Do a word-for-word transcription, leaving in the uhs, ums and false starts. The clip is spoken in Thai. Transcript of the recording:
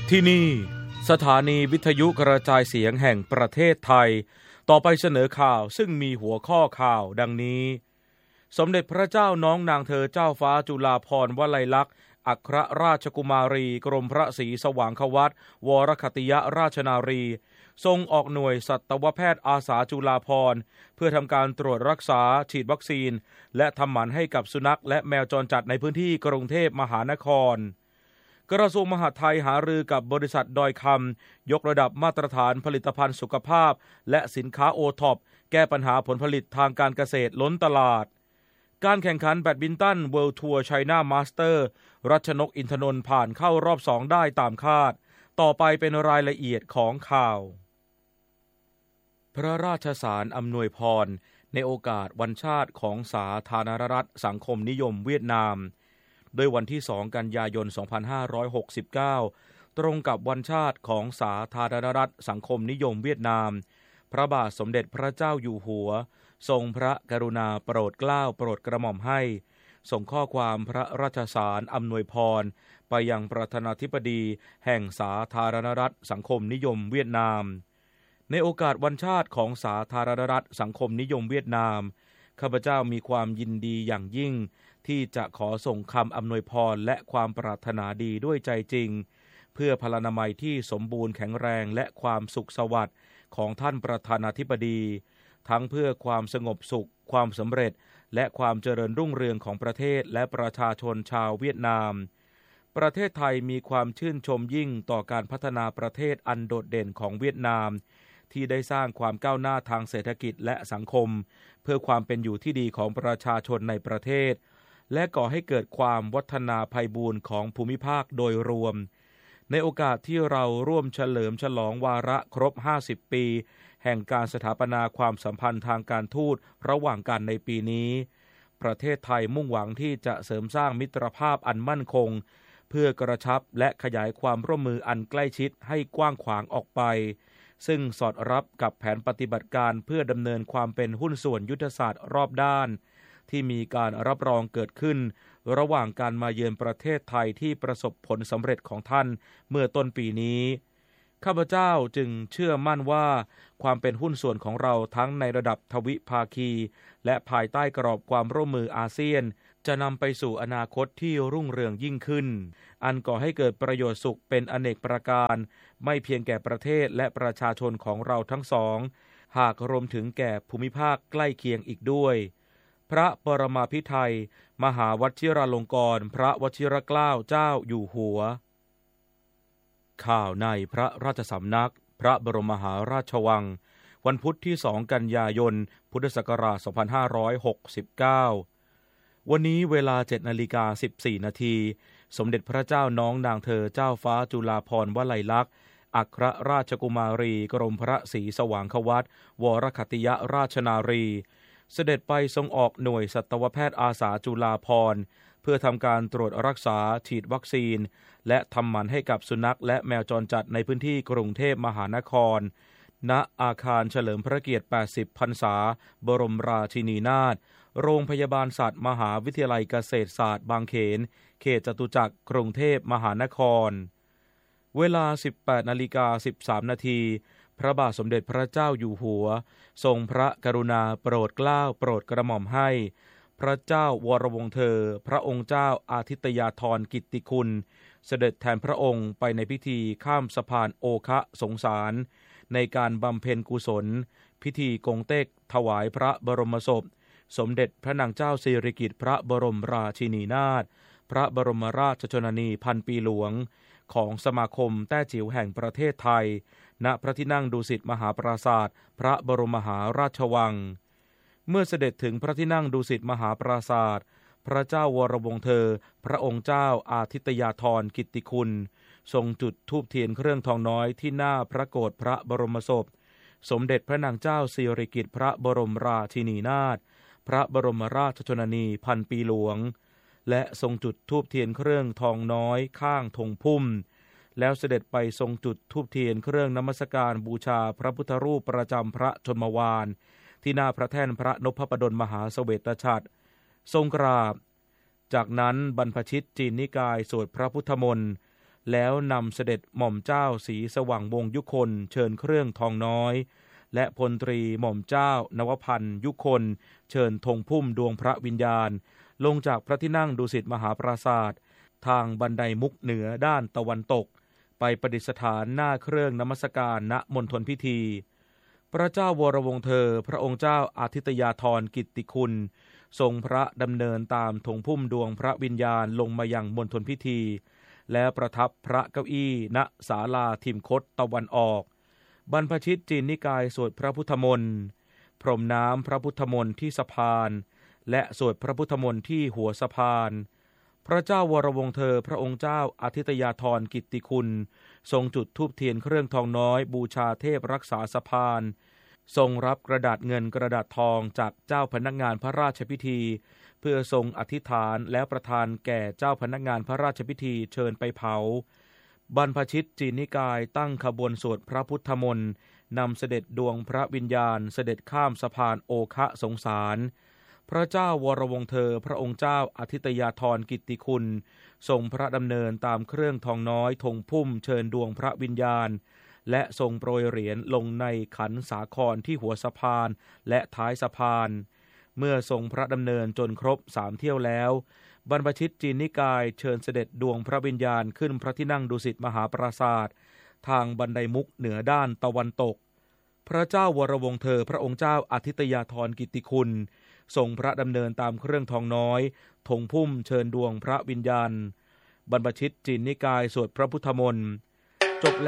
ที่นี่สถานีวิทยุกระจายเสียงแห่งประเทศไทยต่อไปเสนอข่าวซึ่งมีหัวข้อข่าวดังนี้สมเด็จพระเจ้าน้องนางเธอเจ้าฟ้าจุฬาภรณ์วลัยลักษณ์อัครราชกุมารีกรมพระศรีสว่างควัตรวรคติยราชนารีทรงออกหน่วยสัตวแพทย์อาสาจุฬาภรณ์เพื่อทำการตรวจรักษาฉีดวัคซีนและทำหมันให้กับสุนัขและแมวจรจัดในพื้นที่กรุงเทพมหานครกระทรวงมหาดไทยหารือกับบริษัทดอยคำยกระดับมาตรฐานผลิตภัณฑ์สุขภาพและสินค้าโอท็อปแก้ปัญหาผลผลิตทางการเกษตรล้นตลาดการแข่งขันแบดมินตันเวิลด์ทัวร์ไชน่ามาสเตอร์รัชนกอินทนนท์ผ่านเข้ารอบสองได้ตามคาดต่อไปเป็นรายละเอียดของข่าวพระราชสารอำนวยพรในโอกาสวันชาติของสาธารณรัฐสังคมนิยมเวียดนามโดยวันที่สองกันยายนสองพันห้าร้อยหกสิบเก้าตรงกับวันชาติของสาธารณรัฐสังคมนิยมเวียดนามพระบาทสมเด็จพระเจ้าอยู่หัวทรงพระกรุณาโปรดเกล้าโปรดกระหม่อมให้ส่งข้อความพระราชสารอำนวยพรไปยังประธานาธิบดีแห่งสาธารณรัฐสังคมนิยมเวียดนามในโอกาสวันชาติของสาธารณรัฐสังคมนิยมเวียดนามข้าพเจ้ามีความยินดีอย่างยิ่งที่จะขอส่งคำอำนวยพรและความปรารถนาดีด้วยใจจริงเพื่อพลานามัยที่สมบูรณ์แข็งแรงและความสุขสวัสดิ์ของท่านประธานาธิบดีทั้งเพื่อความสงบสุขความสำเร็จและความเจริญรุ่งเรืองของประเทศและประชาชนชาวเวียดนามประเทศไทยมีความชื่นชมยิ่งต่อการพัฒนาประเทศอันโดดเด่นของเวียดนามที่ได้สร้างความก้าวหน้าทางเศรษฐกิจและสังคมเพื่อความเป็นอยู่ที่ดีของประชาชนในประเทศและก่อให้เกิดความวัฒนาไพบูลย์ของภูมิภาคโดยรวมในโอกาสที่เราร่วมเฉลิมฉลองวาระครบห้าสิบปีแห่งการสถาปนาความสัมพันธ์ทางการทูตระหว่างกันในปีนี้ประเทศไทยมุ่งหวังที่จะเสริมสร้างมิตรภาพอันมั่นคงเพื่อกระชับและขยายความร่วมมืออันใกล้ชิดให้กว้างขวางออกไปซึ่งสอดรับกับแผนปฏิบัติการเพื่อดำเนินความเป็นหุ้นส่วนยุทธศาสตร์รอบด้านที่มีการรับรองเกิดขึ้นระหว่างการมาเยือนประเทศไทยที่ประสบผลสำเร็จของท่านเมื่อต้นปีนี้ข้าพเจ้าจึงเชื่อมั่นว่าความเป็นหุ้นส่วนของเราทั้งในระดับทวิภาคีและภายใต้กรอบความร่วมมืออาเซียนจะนำไปสู่อนาคตที่รุ่งเรืองยิ่งขึ้นอันก่อให้เกิดประโยชน์สุขเป็นอเนกประการไม่เพียงแก่ประเทศและประชาชนของเราทั้งสองหากรวมถึงแก่ภูมิภาคใกล้เคียงอีกด้วยพระปรมาภิไธยมหาวชิราลงกรณ์พระวชิรเกล้าเจ้าอยู่หัวข่าวในพระราชสำนักพระบรมมหาราชวังวันพุธที่สองกันยายนพุทธศักราชสองพันห้าร้อยหกสิบเก้าวันนี้เวลา เจ็ดนาฬิกาสิบสี่นาทีสมเด็จพระเจ้าน้องนางเธอเจ้าฟ้าจุฬาภรณ์วลัยลักษณ์อัครราชกุมารีกรมพระศรีสว่างควัตรวรคติยราชนารีเสด็จไปทรงออกหน่วยสัตวแพทย์อาสาจุฬาภรณ์เพื่อทำการตรวจรักษาฉีดวัคซีนและทำหมันให้กับสุนัขและแมวจรจัดในพื้นที่กรุงเทพมหานครณอาคารเฉลิมพระเกียรติแปดสิบพรรษาบรมราชินีนาถโรงพยาบาลสัตว์มหาวิทยาลัยเกษตรศาสตร์บางเขนเขตจตุจักรกรุงเทพมหานครเวลา สิบแปดนาฬิกาสิบสามนาทีพระบาทสมเด็จพระเจ้าอยู่หัวทรงพระกรุณาโปรดเกล้าโปรดกระหม่อมให้พระเจ้าวรวงศ์เธอพระองค์เจ้าอาทิตยาธรกิตติคุณเสด็จแทนพระองค์ไปในพิธีข้ามสะพานโอคะสงสารในการบำเพ็ญกุศลพิธีกงเต็กถวายพระบรมศพสมเด็จพระนางเจ้าสิริกิติ์พระบรมราชินีนาถพระบรมราชชนนีพันปีหลวงของสมาคมแต้จิ๋วแห่งประเทศไทยณพระที่นั่งดุสิตมหาปราสาทพระบรมมหาราชวังเมื่อเสด็จถึงพระที่นั่งดุสิตมหาปราสาทพระเจ้าวรวงศ์เธอพระองค์เจ้าอาทิตยาธรกิตติคุณทรงจุดธูปเทียนเครื่องทองน้อยที่หน้าพระโกฐพระบรมศพสมเด็จพระนางเจ้าสิริกิติ์พระบรมราชินีนาถพระบรมราชชนนีพันปีหลวงและทรงจุดธูปเทียนเครื่องทองน้อยข้างธงพุ่มแล้วเสด็จไปทรงจุดธูปเทียนเครื่องนมัสการบูชาพระพุทธรูปประจำพระชนมวาลที่หน้าพระแท่นพระนพดลมหาเสวตฉัตรทรงกราบจากนั้นบรรพชิตจีนนิกายสวดพระพุทธมนต์แล้วนำเสด็จหม่อมเจ้าศรีสว่างวงศ์ยุคนเชิญเครื่องทองน้อยและพลตรีหม่อมเจ้านวพันธ์ยุคนเชิญธงพุ่มดวงพระวิญญาณลงจากพระที่นั่งดุสิตมหาปราสาททางบันไดมุกเหนือด้านตะวันตกไปประดิษฐานหน้าเครื่องนมัสการณมณฑลพิธีพระเจ้าวรวงศ์เธอพระองค์เจ้าอาทิตยาธรกิตติคุณทรงพระดำเนินตามธงพุ่มดวงพระวิญญาณลงมายังมณฑลพิธีและประทับพระเก้าอี้ณศาลาทิมคตตะวันออกบรรพชิตจีนนิกายสวดพระพุทธมนต์พรมน้ำพระพุทธมนต์ที่สะพานและสวดพระพุทธมนต์ที่หัวสะพานพระเจ้าวรวงศ์เธอพระองค์เจ้าอาทิตยาธรกิตติคุณทรงจุดธูปเทียนเครื่องทองน้อยบูชาเทพรักษาสะพานทรงรับกระดาษเงินกระดาษทองจากเจ้าพนักงานพระราชพิธีเพื่อทรงอธิษฐานแล้วประทานแก่เจ้าพนักงานพระราชพิธีเชิญไปเผาบรรพชิตจีนนิกายตั้งขบวนสวดพระพุทธมนต์นำเสด็จดวงพระวิญญาณเสด็จข้ามสะพานโอคะสงสารพระเจ้าวรวงศ์เธอพระองค์เจ้าอาทิตยาธรกิตติคุณทรงพระดำเนินตามเครื่องทองน้อยธงพุ่มเชิญดวงพระวิญญาณและทรงโปรยเหรียญลงในขันสาครที่หัวสะพานและท้ายสะพานเมื่อทรงพระดำเนินจนครบสามเที่ยวแล้วบรรพชิตจีนนิกายเชิญเสด็จดวงพระวิญญาณขึ้นพระที่นั่งดุสิตมหาปราสาททางบันไดมุกเหนือด้านตะวันตกพระเจ้าวรวงศ์เธอพระองค์เจ้าอาทิตยาธรกิตติคุณทรงพระดำเนินตามเครื่องทองน้อยธงพุ่มเชิญดวงพระวิญญาณบรรพชิตจีนนิกายสวดพระพุทธมนต์